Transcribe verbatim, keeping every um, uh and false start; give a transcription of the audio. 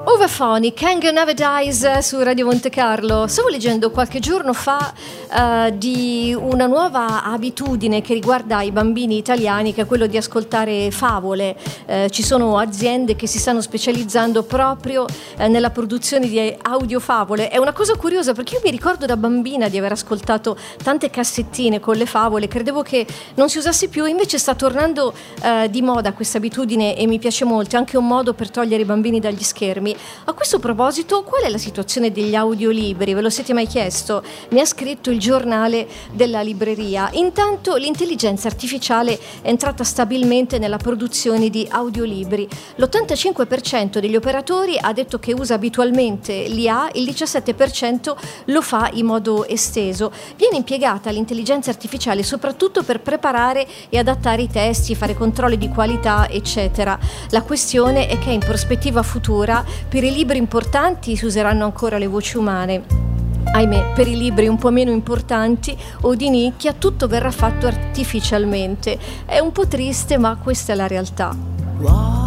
Overphonic, Anger Never Dies su Radio Monte Carlo. Stavo leggendo qualche giorno fa uh, di una nuova abitudine che riguarda i bambini italiani, che è quello di ascoltare favole. Uh, ci sono aziende che si stanno specializzando proprio uh, nella produzione di audiofavole. È una cosa curiosa perché io mi ricordo da bambina di aver ascoltato tante cassettine con le favole, credevo che non si usasse più, invece sta tornando uh, di moda questa abitudine e mi piace molto, è anche un modo per togliere i bambini dagli schermi. A questo proposito, qual è la situazione degli audiolibri? Ve lo siete mai chiesto? Mi ha scritto il giornale della libreria. Intanto l'intelligenza artificiale è entrata stabilmente nella produzione di audiolibri. L'ottantacinque per cento degli operatori ha detto che usa abitualmente l'I A, il diciassette per cento lo fa in modo esteso. Viene impiegata l'intelligenza artificiale soprattutto per preparare e adattare i testi, fare controlli di qualità, eccetera. La questione è che in prospettiva futura per i libri importanti si useranno ancora le voci umane. Ahimè, per i libri un po' meno importanti o di nicchia tutto verrà fatto artificialmente. È un po' triste, ma questa è la realtà.